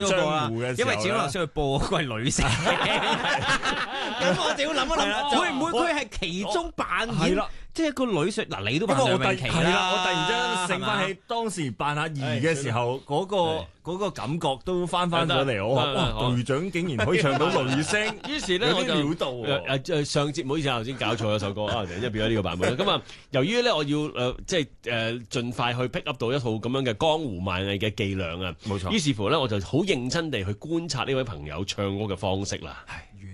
江湖嘅時候， 因為始終頭先去播嗰個係女性，咁我就要諗一諗，會唔會佢係其中扮演？即係個女性嗱，你都扮梁詠琪啦， 我突然間醒翻起當時扮阿儀嘅時候，嗰個感覺都翻咗嚟。我話哇，隊長竟然可以唱到女聲， 於是咧我就料到上節唔好意思啊，頭先搞錯咗首歌啊，突然間變咗呢個版本。咁啊，由於咧我要即係盡快去 pick up 到一套咁樣嘅江湖賣藝嘅伎倆啊， 冇錯。 於是乎咧，我就好認真地去觀察呢位朋友唱歌嘅方式啦。